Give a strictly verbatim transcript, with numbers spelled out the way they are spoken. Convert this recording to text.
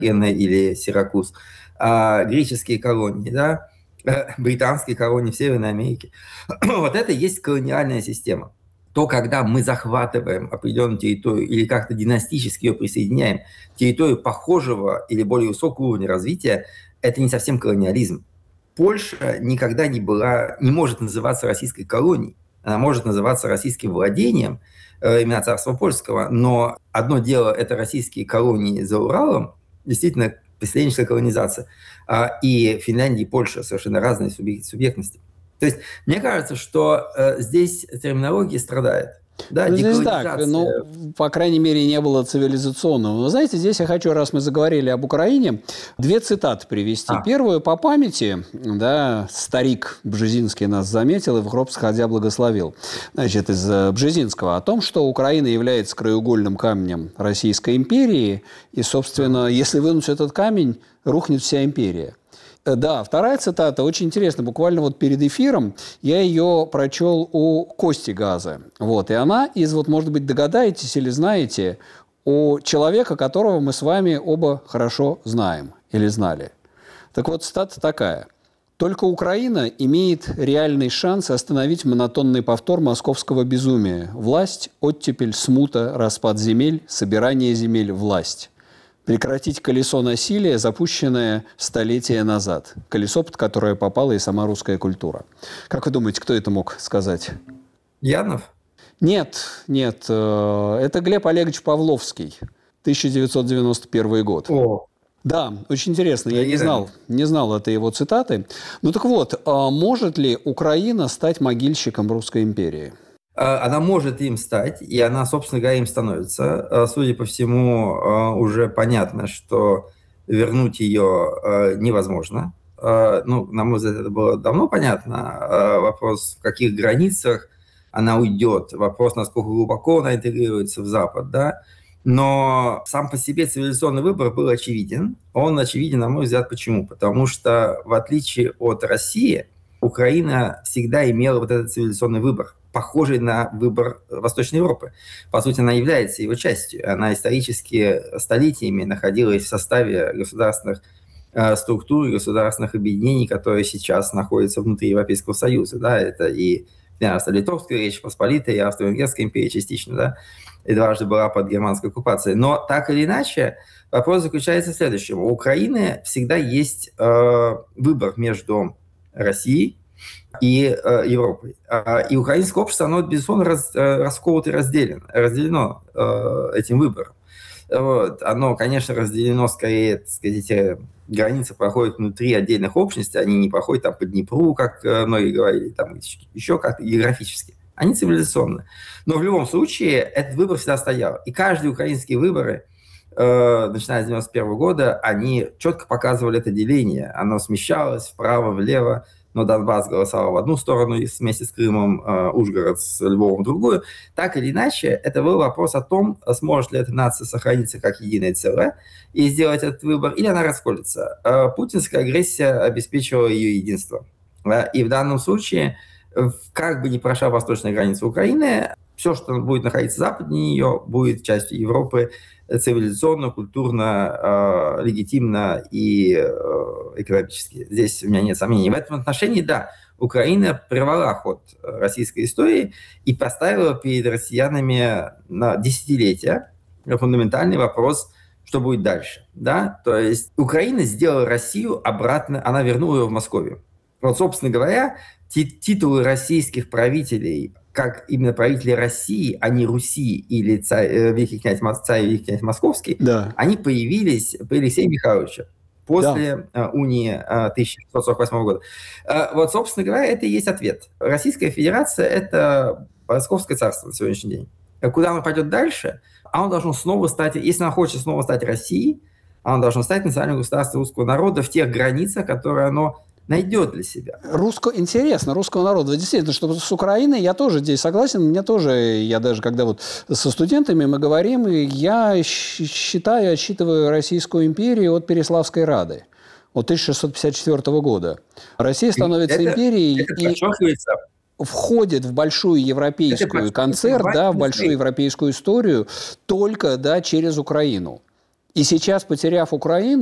или Сиракуз, а, греческие колонии, да, британские колонии в Северной Америке. Вот это и есть колониальная система. То, когда мы захватываем определенную территорию или как-то династически ее присоединяем, территорию похожего или более высокого уровня развития, это не совсем колониализм. Польша никогда не была, не может называться российской колонией. Она может называться российским владением, э, именно царства польского, но одно дело – это российские колонии за Уралом, действительно, поселенческая колонизация, а, и Финляндия и Польша совершенно разные субъек- субъектности. То есть мне кажется, что э, здесь терминология страдает. Да, ну, здесь так, ну, по крайней мере, не было цивилизационного. Но, знаете, здесь я хочу, раз мы заговорили об Украине, две цитаты привести. А. Первую по памяти, да, старик Бжезинский нас заметил и в гроб сходя благословил. Значит, из Бжезинского о том, что Украина является краеугольным камнем Российской империи, и, собственно, если вынуть этот камень, рухнет вся империя. Да, вторая цитата очень интересна. Буквально вот перед эфиром я ее прочел у Кости Газа. Вот, и она из, вот, может быть, догадаетесь или знаете, у человека, которого мы с вами оба хорошо знаем или знали. Так вот, цитата такая. «Только Украина имеет реальный шанс остановить монотонный повтор московского безумия. Власть, оттепель, смута, распад земель, собирание земель, власть. Прекратить колесо насилия, запущенное столетия назад. Колесо, под которое попала и сама русская культура». Как вы думаете, кто это мог сказать? Янов? Нет, нет. Это Глеб Олегович Павловский. тысяча девятьсот девяносто первый год. О. Да, очень интересно. Я не знал, не знал этой его цитаты. Ну так вот, может ли Украина стать могильщиком Русской империи? Она может им стать, и она, собственно говоря, им становится. Судя по всему, уже понятно, что вернуть ее невозможно. Ну, на мой взгляд, это было давно понятно. Вопрос, в каких границах она уйдет, вопрос, насколько глубоко она интегрируется в Запад, да. Но сам по себе цивилизационный выбор был очевиден. Он очевиден, на мой взгляд, почему? Потому что, в отличие от России, Украина всегда имела вот этот цивилизационный выбор, похожий на выбор Восточной Европы. По сути, она является его частью. Она исторически столетиями находилась в составе государственных э, структур, государственных объединений, которые сейчас находятся внутри Европейского Союза. Да? Это и Литовская Речь Посполитая, и Австро-Венгерская империя частично, да? И дважды была под германской оккупацией. Но так или иначе, вопрос заключается в следующем. У Украины всегда есть э, выбор между Россией и э, Европой. И украинское общество, оно, безусловно, раз, расколото и разделено, разделено э, этим выбором. Вот. Оно, конечно, разделено скорее, так сказать, эти границы проходят внутри отдельных общностей, они не проходят там по Днепру, как многие говорили, там еще как-то географически. Они цивилизационные. Но в любом случае этот выбор всегда стоял. И каждые украинские выборы, э, начиная с девяносто первого года, они четко показывали это деление. Оно смещалось вправо, влево. Но Донбасс голосовал в одну сторону вместе с Крымом, э, Ужгород с Львовом в другую. Так или иначе, это был вопрос о том, сможет ли эта нация сохраниться как единое целое и сделать этот выбор, или она расколется. Э, путинская агрессия обеспечивала ее единство. Э, и в данном случае, как бы ни прошла восточная граница Украины, все, что будет находиться западнее нее, будет частью Европы цивилизационно, культурно, э, легитимно и э, экономически. Здесь у меня нет сомнений. В этом отношении, да, Украина прервала ход российской истории и поставила перед россиянами на десятилетия фундаментальный вопрос, что будет дальше. Да? То есть Украина сделала Россию обратно, она вернула ее в Московию. Вот, собственно говоря, титулы российских правителей, как именно правители России, а не Руси или царь, великий князь, царь великий князь Московский, да, они появились при Алексее Михайловиче после да. унии тысяча девятьсот сорок восьмого года. Вот, собственно говоря, это и есть ответ. Российская Федерация – это Московское царство на сегодняшний день. Куда оно пойдет дальше? Оно должно снова стать, если оно хочет снова стать Россией, оно должно стать национальным государством русского народа в тех границах, которые оно найдет для себя. Русско... Интересно, русского народа. Действительно, что с Украиной я тоже здесь согласен. Мне тоже, я даже когда вот со студентами мы говорим, я считаю, отсчитываю Российскую империю от Переславской Рады, от тысяча шестьсот пятьдесят четвёртого года. Россия становится это, империей это и входит в большую европейскую концерт, да, в большую европейскую историю только, да, через Украину. И сейчас, потеряв Украину,